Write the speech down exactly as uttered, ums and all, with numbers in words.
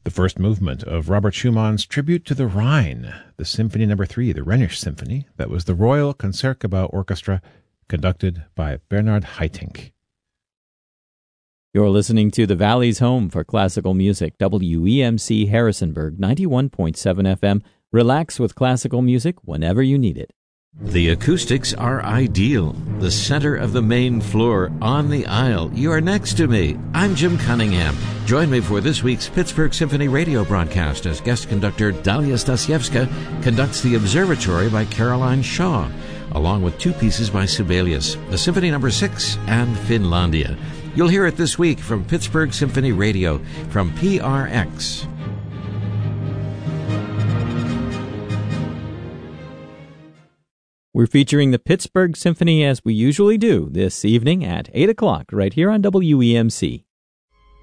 the first movement of Robert Schumann's Tribute to the Rhine, the Symphony Number Three, the Rhenish Symphony. That was the Royal Concertgebouw Orchestra, conducted by Bernard Haitink. You're listening to The Valley's home for classical music, W E M C Harrisonburg, ninety-one point seven F M. Relax with classical music whenever you need it. The acoustics are ideal. The center of the main floor, on the aisle. You are next to me. I'm Jim Cunningham. Join me for this week's Pittsburgh Symphony radio broadcast as guest conductor Dalia Stasiewska conducts The Observatory by Caroline Shaw, along with two pieces by Sibelius, the Symphony Number Six and Finlandia. You'll hear it this week from Pittsburgh Symphony Radio from P R X. We're featuring the Pittsburgh Symphony as we usually do this evening at eight o'clock right here on W E M C.